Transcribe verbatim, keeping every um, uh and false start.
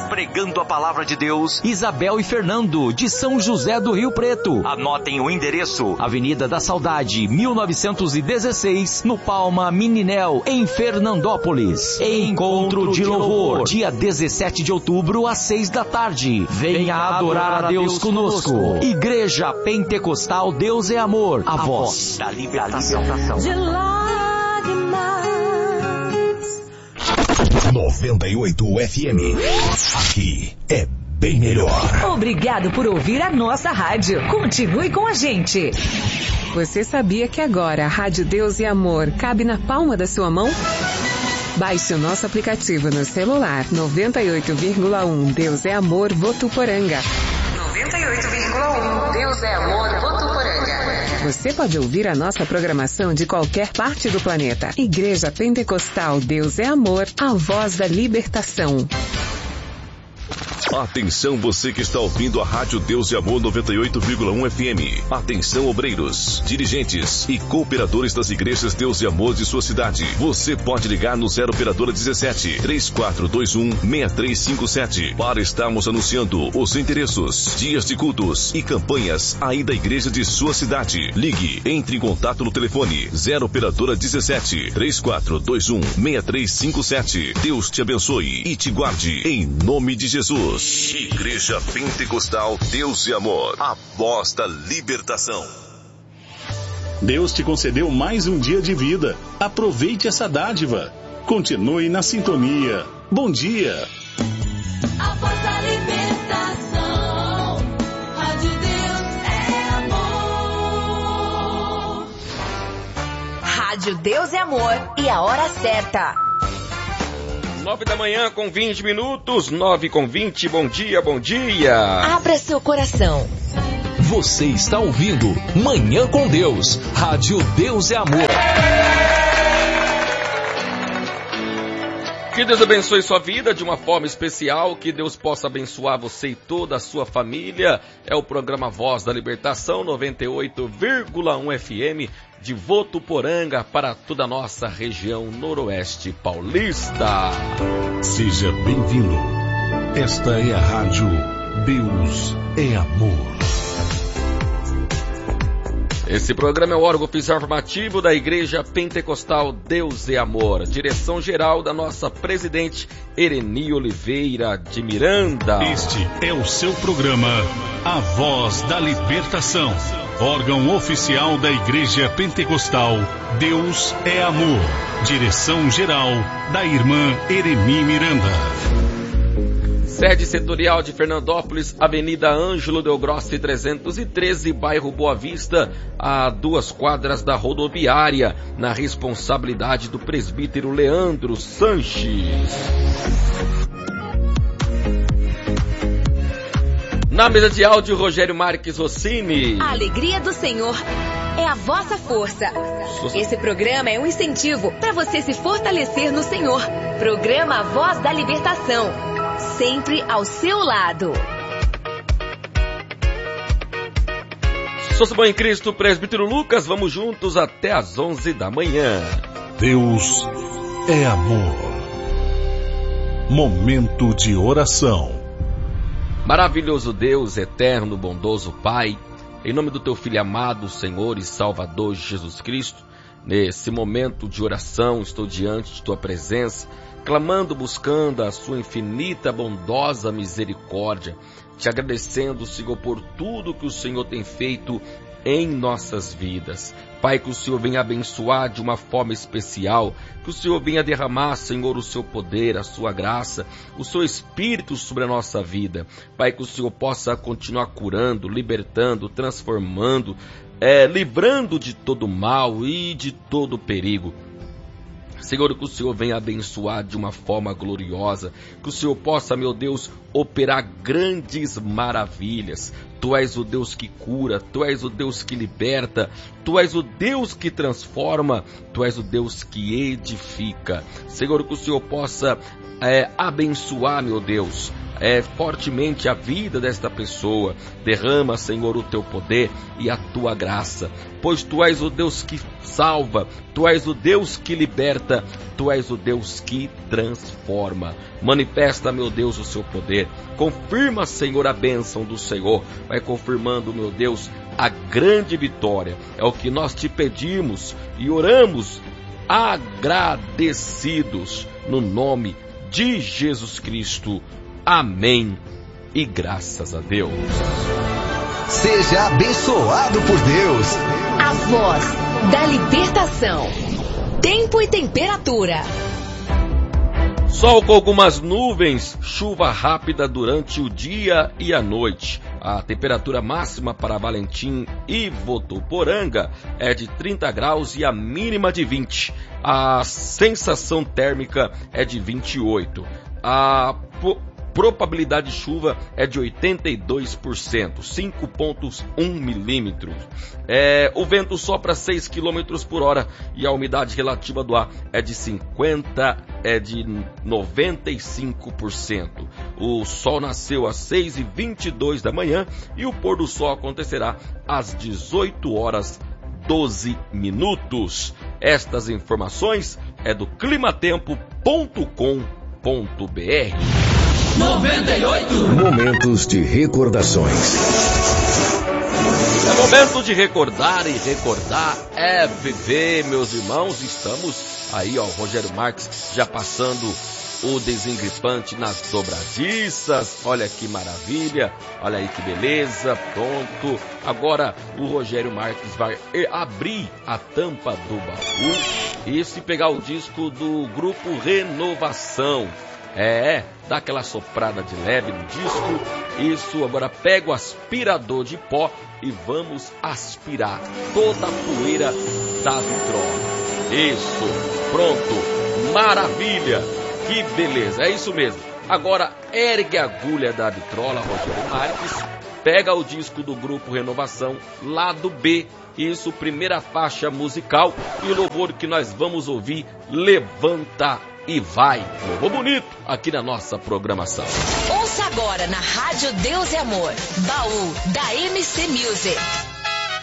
pregando a palavra de Deus, Isabel e Fernando, de São José do Rio Preto. Anotem o endereço: Avenida da Saudade, mil novecentos e dezesseis, no Palma Mininel, em Fernandópolis. Encontro de louvor, dia dezessete de outubro, às seis da tarde. Venha adorar a Deus conosco. Igreja Pentecostal Deus é Amor, a voz da libertação. De lágrimas. noventa e oito F M. Aqui é bem melhor. Obrigado por ouvir a nossa rádio. Continue com a gente. Você sabia que agora a Rádio Deus e Amor cabe na palma da sua mão? Baixe o nosso aplicativo no celular. noventa e oito vírgula um Deus é Amor, Votuporanga. noventa e oito vírgula um Deus é Amor, Votuporanga. Você pode ouvir a nossa programação de qualquer parte do planeta. Igreja Pentecostal Deus é Amor, a voz da libertação. Atenção, você que está ouvindo a Rádio Deus e Amor noventa e oito vírgula um F M. Atenção, obreiros, dirigentes e cooperadores das igrejas Deus e Amor de sua cidade. Você pode ligar no zero operadora dezessete, três quatro dois um, seis três cinco sete para estarmos anunciando os endereços, dias de cultos e campanhas aí da igreja de sua cidade. Ligue, entre em contato no telefone zero operadora dezessete, três quatro dois um, seis três cinco sete. Deus te abençoe e te guarde em nome de Jesus. Igreja Pentecostal Deus e Amor, a voz da libertação. Deus te concedeu mais um dia de vida. Aproveite essa dádiva. Continue na sintonia. Bom dia. A voz da libertação. Rádio Deus é amor. Rádio Deus é Amor e a hora certa. Nove da manhã com vinte minutos, nove com vinte, bom dia, bom dia. Abra seu coração. Você está ouvindo Manhã com Deus, Rádio Deus é Amor. Que Deus abençoe sua vida de uma forma especial, que Deus possa abençoar você e toda a sua família. É o programa Voz da Libertação, noventa e oito vírgula um F M, de Votuporanga para toda a nossa região noroeste paulista. Seja bem-vindo. Esta é a Rádio Deus é Amor. Esse programa é o órgão oficial informativo da Igreja Pentecostal Deus é Amor. Direção geral da nossa presidente Ereni Oliveira de Miranda. Este é o seu programa, A Voz da Libertação. Órgão oficial da Igreja Pentecostal Deus é Amor. Direção geral da irmã Ereni Miranda. Sede setorial de Fernandópolis, Avenida Ângelo Del Grossi trezentos e treze, bairro Boa Vista, a duas quadras da rodoviária, na responsabilidade do presbítero Leandro Sanches. Na mesa de áudio, Rogério Marques Rossini. A alegria do Senhor é a vossa força. Esse programa é um incentivo para você se fortalecer no Senhor. Programa Voz da Libertação. Sempre ao seu lado. Sou bom em Cristo, presbítero Lucas. Vamos juntos até às onze da manhã. Deus é amor. Momento de oração. Maravilhoso Deus, eterno, bondoso Pai, em nome do teu Filho amado, Senhor e Salvador Jesus Cristo, nesse momento de oração estou diante de tua presença, clamando, buscando a sua infinita, bondosa misericórdia, te agradecendo, Senhor, por tudo que o Senhor tem feito em nossas vidas. Pai, que o Senhor venha abençoar de uma forma especial, que o Senhor venha derramar, Senhor, o seu poder, a sua graça, o seu Espírito sobre a nossa vida. Pai, que o Senhor possa continuar curando, libertando, transformando, é, livrando de todo mal e de todo perigo. Senhor, que o Senhor venha abençoar de uma forma gloriosa, que o Senhor possa, meu Deus, operar grandes maravilhas. Tu és o Deus que cura, Tu és o Deus que liberta, Tu és o Deus que transforma, Tu és o Deus que edifica. Senhor, que o Senhor possa é, abençoar, meu Deus, é, fortemente a vida desta pessoa. Derrama, Senhor, o teu poder e a tua graça, pois tu és o Deus que salva, tu és o Deus que liberta, tu és o Deus que transforma. Manifesta, meu Deus, o seu poder. Confirma, Senhor, a bênção do Senhor. Vai confirmando, meu Deus, a grande vitória. É o que nós te pedimos e oramos agradecidos no nome de Jesus Cristo. Amém. E graças a Deus. Seja abençoado por Deus. A voz da libertação. Tempo e temperatura. Sol com algumas nuvens, chuva rápida durante o dia e a noite. A temperatura máxima para Valentim e Votuporanga é de trinta graus e a mínima de vinte. A sensação térmica é de vinte e oito. A probabilidade de chuva é de oitenta e dois por cento, cinco vírgula um milímetros. É, o vento sopra seis quilômetros por hora e a umidade relativa do ar é de cinquenta, é de noventa e cinco por cento. O sol nasceu às seis e vinte e dois da manhã e o pôr do sol acontecerá às dezoito horas e doze minutos. Estas informações é do climatempo ponto com ponto br. noventa e oito Momentos de recordações. É momento de recordar, e recordar é viver, meus irmãos. Estamos aí, ó, Rogério Marques já passando o desengripante nas dobradiças. Olha que maravilha, olha aí que beleza, pronto. Agora o Rogério Marques vai abrir a tampa do baú e se pegar o disco do grupo Renovação. É, dá aquela soprada de leve no disco. Isso, agora pega o aspirador de pó e vamos aspirar toda a poeira da vitrola. Isso, pronto, maravilha, que beleza, é isso mesmo. Agora ergue a agulha da vitrola, Rogério Marques, pega o disco do grupo Renovação, lado B. Isso, primeira faixa musical, e o louvor que nós vamos ouvir, Levanta e Vai. Louvor bonito aqui na nossa programação. Ouça agora na Rádio Deus e Amor, baú da M C Music.